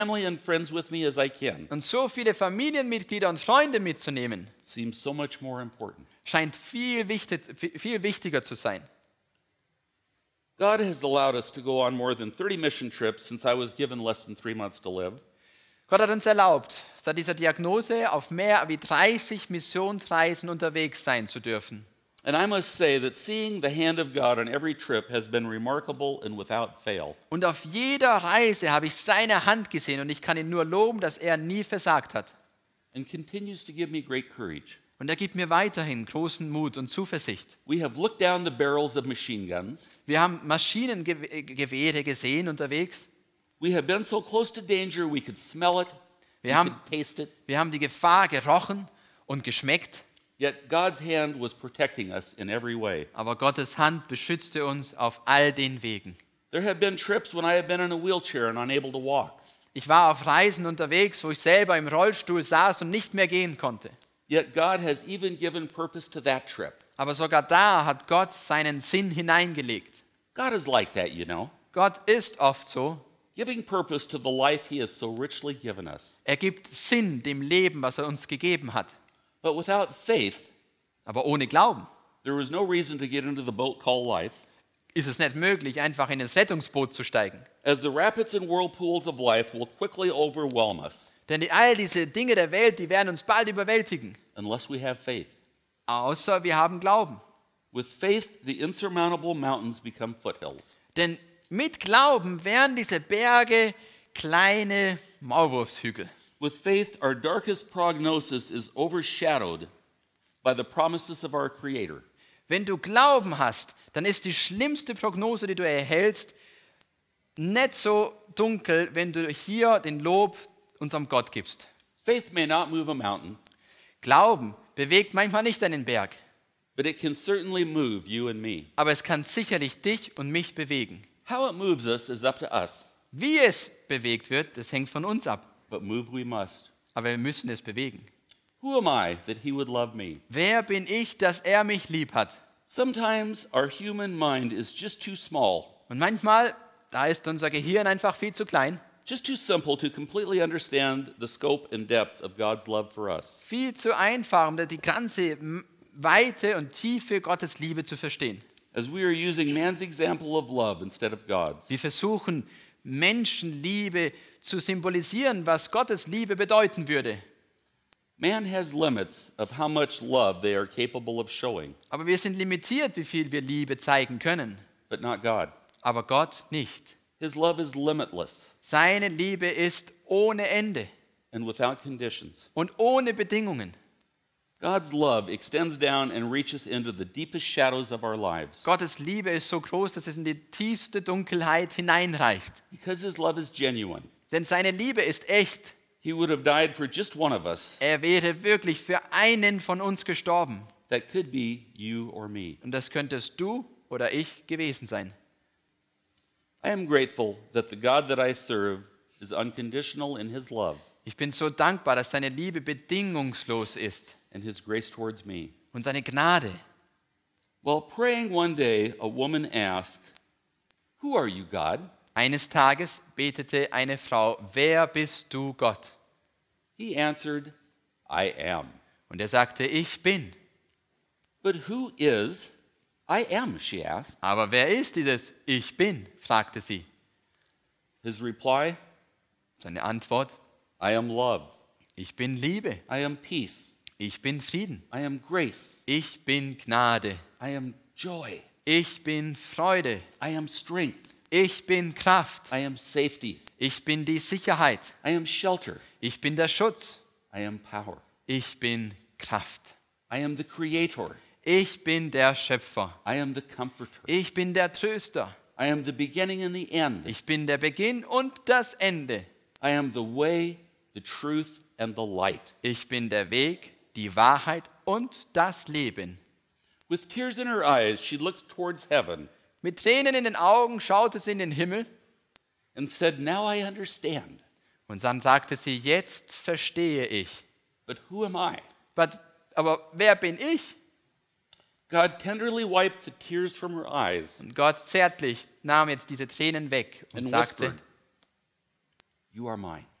family and friends with me as I can Und so viele Familienmitglieder und Freunde mitzunehmen, seems so much more important. scheint viel wichtiger zu sein. God has allowed us to go on more than 30 mission trips since I was given less than 3 months to live. Gott hat uns erlaubt, seit dieser Diagnose auf mehr als 30 Missionsreisen unterwegs sein zu dürfen. And I must say that seeing the hand of God on every trip has been remarkable and without fail. Und auf jeder Reise habe ich seine Hand gesehen und ich kann ihn nur loben, dass er nie versagt hat. And continues to give me great courage. Und er gibt mir weiterhin großen Mut und Zuversicht. We have looked down the barrels of machine guns. Wir haben Maschinengewehre gesehen unterwegs. We have been so close to danger we could smell it, Wir we haben, could taste it. wir haben die Gefahr gerochen und geschmeckt. Yet God's hand was protecting us in every way. Aber Gottes Hand beschützte uns auf all den Wegen. There have been trips when I have been in a wheelchair and unable to walk. Ich war auf Reisen unterwegs, wo ich selber im Rollstuhl saß und nicht mehr gehen konnte. Yet God has even given purpose to that trip. Aber sogar da hat Gott seinen Sinn hineingelegt. God is like that, you know. Gott ist oft so. Giving purpose to the life he has so richly given us. Er gibt Sinn dem Leben, was er uns gegeben hat. But without faith, Aber ohne Glauben there was no reason to get into the boat called life. ist es nicht möglich, einfach in das Rettungsboot zu steigen. As the rapids and whirlpools of life will quickly overwhelm us Denn all diese Dinge der Welt, die werden uns bald überwältigen. unless we have faith. Außer wir haben Glauben. With faith, the insurmountable mountains become foothills. Denn mit Glauben wären diese Berge kleine Maulwurfshügel. With faith, our darkest prognosis is overshadowed by the promises of our Creator. Wenn du Glauben hast, dann ist die schlimmste Prognose, die du erhältst, nicht so dunkel, wenn du hier den Lob unserem Gott gibst. Faith may not move a mountain, Glauben bewegt manchmal nicht einen Berg, but it can certainly move you and me. aber es kann sicherlich dich und mich bewegen. How it moves us is up to us, Wie es bewegt wird, das hängt von uns ab, but move we must. aber wir müssen es bewegen. Who am I that he would love me? Wer bin ich, dass er mich lieb hat? Sometimes our human mind is just too small, Und manchmal, da ist unser Gehirn einfach viel zu klein, just too simple to completely understand the scope and depth of God's love for us. viel zu einfach, um die ganze Weite und Tiefe Gottes Liebe zu verstehen. As we are using man's example of love instead of God's. Wir versuchen, Menschenliebe zu symbolisieren, was Gottes Liebe bedeuten würde. Man has limits of how much love they are capable of showing, Aber wir sind limitiert, wie viel wir Liebe zeigen können. but not God. Aber Gott nicht. His love is limitless Seine Liebe ist ohne Ende and without conditions. und ohne Bedingungen. God's love extends down and reaches into the deepest shadows of our lives. Gottes Liebe ist so groß, dass es in die tiefste Dunkelheit hineinreicht. Because his love is genuine, Denn seine Liebe ist echt. he would have died for just one of us. Er wäre wirklich für einen von uns gestorben. That could be you or me. Und das könntest du oder ich gewesen sein. I am grateful that the God that I serve is unconditional in his love Ich bin so dankbar, dass seine Liebe bedingungslos ist and his grace towards me. und seine Gnade. While praying one day, a woman asked, "Who are you, God?" Eines Tages betete eine Frau, wer bist du, Gott? He answered, "I am." Und er sagte, ich bin. But who is I am, she asked. Aber wer ist dieses Ich bin? Fragte sie. His reply, Seine Antwort, I am love. ich bin Liebe, I am peace. ich bin Frieden, I am grace. ich bin Gnade, I am joy. ich bin Freude, I am strength. ich bin Kraft, I am safety. ich bin die Sicherheit, I am shelter. ich bin der Schutz, I am power. ich bin Kraft, I am the creator. ich bin der Schöpfer, I am the comforter. ich bin der Tröster, I am the beginning and the end. ich bin der Beginn und das Ende, I am the way, the truth, and the light. ich bin der Weg, die Wahrheit und das Leben. With tears in her eyes, she looked towards heaven Mit Tränen in den Augen schaute sie in den Himmel and said, "Now I understand. und dann sagte sie, jetzt verstehe ich. But who am I?" Aber wer bin ich? God tenderly wiped the tears from her eyes Und Gott zärtlich nahm jetzt diese Tränen weg und and sagte, whispered, You are mine.